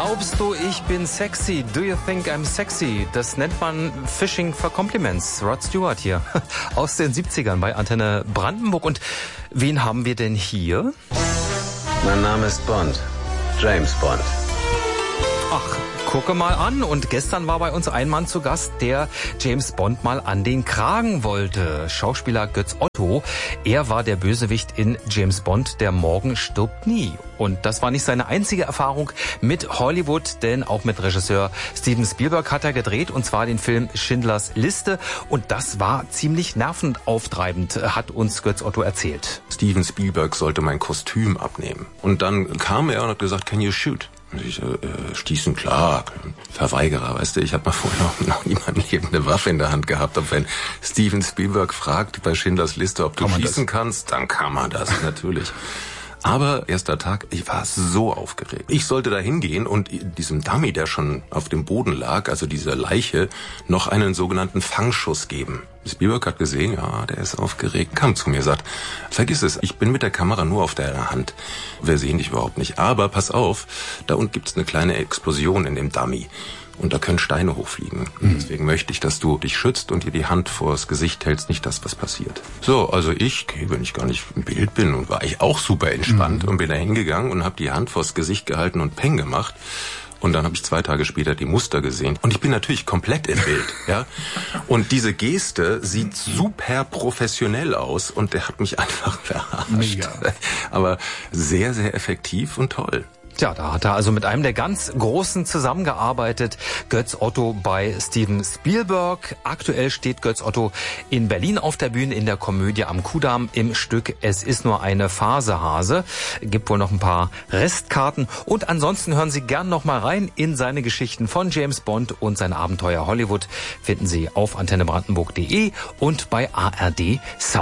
Glaubst du, ich bin sexy? Do you think I'm sexy? Das nennt man Fishing for Compliments. Rod Stewart hier aus den 70ern bei Antenne Brandenburg. Und wen haben wir denn hier? Mein Name ist Bond. James Bond. Ach, gucke mal an. Und gestern war bei uns ein Mann zu Gast, der James Bond mal an den Kragen wollte. Schauspieler Götz Otto. Er war der Bösewicht in James Bond, der Morgen stirbt nie. Und das war nicht seine einzige Erfahrung mit Hollywood, denn auch mit Regisseur Steven Spielberg hat er gedreht, und zwar den Film Schindlers Liste. Und das war ziemlich nervenauftreibend, hat uns Götz Otto erzählt. Steven Spielberg sollte mein Kostüm abnehmen. Und dann kam er und hat gesagt, can you shoot? Und ich stießen, klar, Verweigerer, weißt du, ich habe mal vorher noch nie mein Leben eine Waffe in der Hand gehabt. Aber wenn Steven Spielberg fragt bei Schindlers Liste, ob du schießen kannst, dann kann man das natürlich. Aber erster Tag, ich war so aufgeregt. Ich sollte da hingehen und diesem Dummy, der schon auf dem Boden lag, also dieser Leiche, noch einen sogenannten Fangschuss geben. Spielberg hat gesehen, ja, der ist aufgeregt, kam zu mir, sagt, vergiss es, ich bin mit der Kamera nur auf deiner Hand. Wir sehen dich überhaupt nicht. Aber pass auf, da unten gibt's eine kleine Explosion in dem Dummy. Und da können Steine hochfliegen. Deswegen möchte ich, dass du dich schützt und dir die Hand vors Gesicht hältst, nicht das, was passiert. So, also wenn ich gar nicht im Bild bin, und war ich auch super entspannt und bin da hingegangen und habe die Hand vors Gesicht gehalten und Peng gemacht. Und dann habe ich 2 Tage später die Muster gesehen. Und ich bin natürlich komplett im Bild. Ja. Und diese Geste sieht super professionell aus. Und der hat mich einfach verarscht. Mega. Aber sehr, sehr effektiv und toll. Tja, da hat er also mit einem der ganz Großen zusammengearbeitet, Götz Otto bei Steven Spielberg. Aktuell steht Götz Otto in Berlin auf der Bühne in der Komödie am Kudamm im Stück Es ist nur eine Phase, Hase. Gibt wohl noch ein paar Restkarten. Und ansonsten hören Sie gern noch mal rein in seine Geschichten von James Bond und sein Abenteuer Hollywood. Finden Sie auf antennebrandenburg.de und bei ARD Sound.